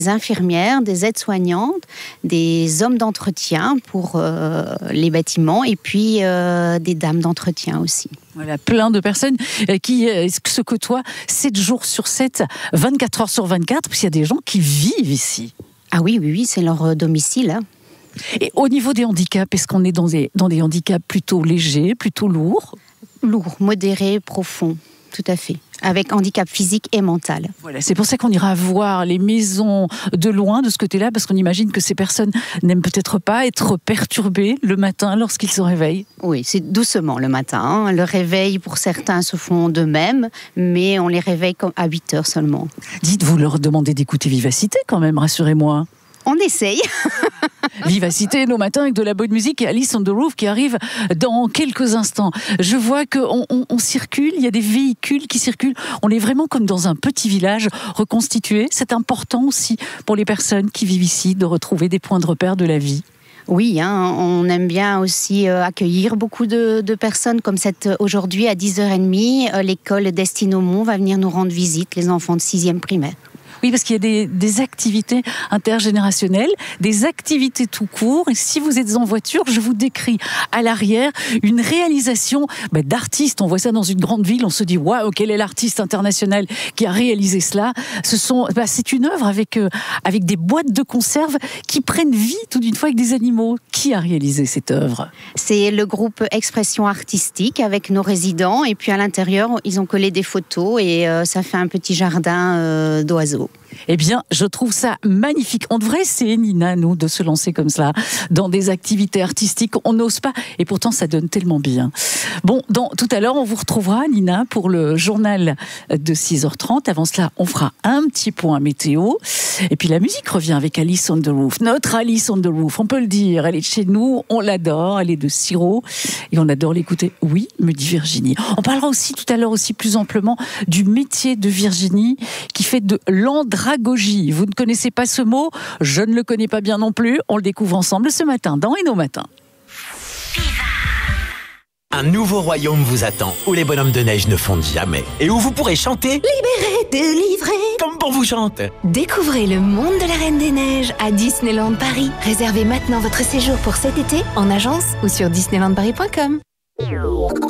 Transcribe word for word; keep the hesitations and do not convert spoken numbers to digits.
Des infirmières, des aides-soignantes, des hommes d'entretien pour euh, les bâtiments et puis euh, des dames d'entretien aussi. Voilà, plein de personnes qui euh, se côtoient sept jours sur sept, vingt-quatre heures sur vingt-quatre, parce qu'il y a des gens qui vivent ici. Ah oui, oui, oui, c'est leur domicile. Hein. Et au niveau des handicaps, est-ce qu'on est dans des, dans des handicaps plutôt légers, plutôt lourds ? Lourd, modéré, profond, tout à fait. Avec handicap physique et mental. Voilà, c'est pour ça qu'on ira voir les maisons de loin de ce côté-là, parce qu'on imagine que ces personnes n'aiment peut-être pas être perturbées le matin lorsqu'ils se réveillent. Oui, c'est doucement le matin. Hein. Le réveil, pour certains, se font d'eux-mêmes, mais on les réveille à huit heures seulement. Dites, vous leur demandez d'écouter Vivacité quand même, rassurez-moi. On essaye. Vivacité, nos matins avec de la bonne musique et Alice on the Roof qui arrive dans quelques instants. Je vois qu'on on, on circule, il y a des véhicules qui circulent. On est vraiment comme dans un petit village reconstitué. C'est important aussi pour les personnes qui vivent ici de retrouver des points de repère de la vie. Oui, hein, on aime bien aussi euh, accueillir beaucoup de, de personnes comme cette aujourd'hui à dix heures trente. Euh, l'école d'Estinomont va venir nous rendre visite, les enfants de sixième primaire. Oui, parce qu'il y a des, des activités intergénérationnelles, des activités tout court. Et si vous êtes en voiture, je vous décris à l'arrière une réalisation bah, d'artistes. On voit ça dans une grande ville, on se dit waouh, quel est l'artiste international qui a réalisé cela. Ce sont, bah, c'est une œuvre avec euh, avec des boîtes de conserve qui prennent vie tout d'une fois avec des animaux. Qui a réalisé cette œuvre ? C'est le groupe Expression Artistique avec nos résidents. Et puis à l'intérieur, ils ont collé des photos et euh, ça fait un petit jardin euh, d'oiseaux. Eh bien, je trouve ça magnifique. On devrait essayer, Nina, nous, de se lancer comme ça dans des activités artistiques. On n'ose pas, et pourtant, ça donne tellement bien. Bon, dans, tout à l'heure, on vous retrouvera, Nina, pour le journal de six heures trente. Avant cela, on fera un petit point météo. Et puis, la musique revient avec Alice on the Roof. Notre Alice on the Roof, on peut le dire. Elle est de chez nous, on l'adore. Elle est de Siro, et on adore l'écouter. Oui, me dit Virginie. On parlera aussi tout à l'heure, aussi plus amplement, du métier de Virginie, qui fait de l'andragogie. Vous ne connaissez pas ce mot ? Je ne le connais pas bien non plus. On le découvre ensemble ce matin dans Héno Matin. Un nouveau royaume vous attend, où les bonhommes de neige ne fondent jamais, et où vous pourrez chanter « Libéré, délivré » comme on vous chante. Découvrez le monde de la Reine des Neiges à Disneyland Paris. Réservez maintenant votre séjour pour cet été en agence ou sur disneyland paris point com.